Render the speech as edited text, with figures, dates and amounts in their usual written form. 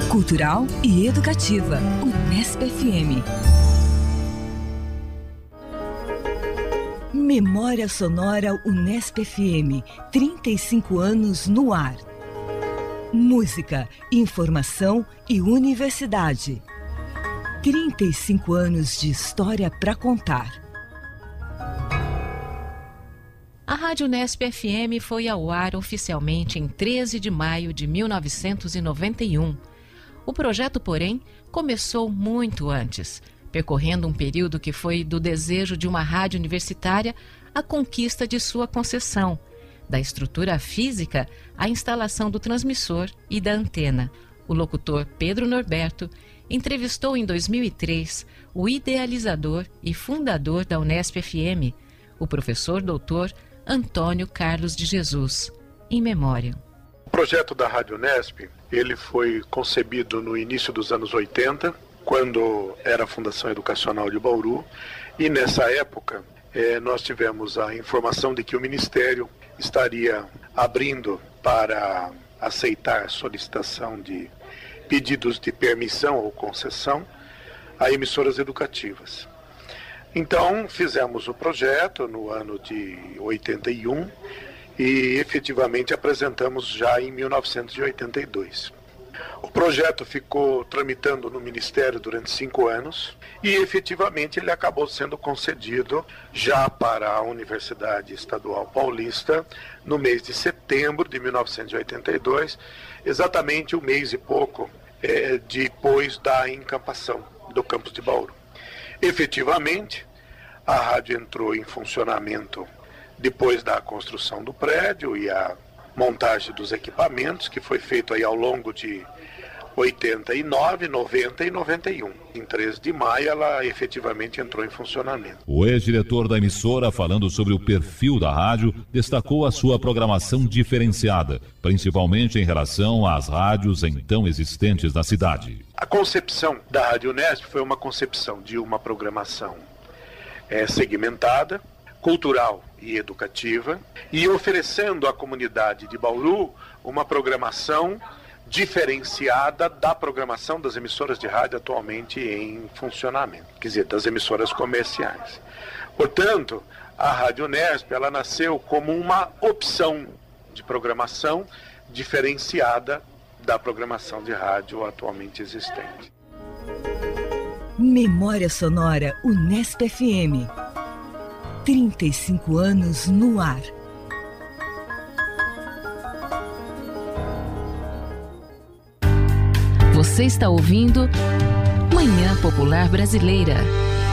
cultural e educativa. Unesp FM. Memória Sonora Unesp FM, 35 anos no ar. Música, informação e universidade. 35 anos de história para contar. A Rádio Unesp FM foi ao ar oficialmente em 13 de maio de 1991. O projeto, porém, começou muito antes, percorrendo um período que foi do desejo de uma rádio universitária à conquista de sua concessão, da estrutura física à instalação do transmissor e da antena. O locutor Pedro Norberto entrevistou em 2003 o idealizador e fundador da Unesp FM, o professor doutor Antônio Carlos de Jesus, em memória. O projeto da Rádio Unesp, ele foi concebido no início dos anos 80, quando era a Fundação Educacional de Bauru, e nessa época nós tivemos a informação de que o Ministério estaria abrindo para aceitar solicitação de pedidos de permissão ou concessão a emissoras educativas. Então, fizemos o projeto no ano de 81 e efetivamente apresentamos já em 1982. O projeto ficou tramitando no Ministério durante 5 anos e efetivamente ele acabou sendo concedido já para a Universidade Estadual Paulista no mês de setembro de 1982, exatamente um mês e pouco depois da encampação do campus de Bauru. Efetivamente, a rádio entrou em funcionamento depois da construção do prédio e a montagem dos equipamentos, que foi feito aí ao longo de 89, 90 e 91. Em 13 de maio, ela efetivamente entrou em funcionamento. O ex-diretor da emissora, falando sobre o perfil da rádio, destacou a sua programação diferenciada, principalmente em relação às rádios então existentes na cidade. A concepção da Rádio Unesp foi uma concepção de uma programação segmentada, cultural e educativa, e oferecendo à comunidade de Bauru uma programação diferenciada da programação das emissoras de rádio atualmente em funcionamento, quer dizer, das emissoras comerciais. Portanto, a Rádio Unesp, ela nasceu como uma opção de programação diferenciada da programação de rádio atualmente existente. Memória Sonora Unesp FM, 35 anos no ar. Você está ouvindo Manhã Popular Brasileira.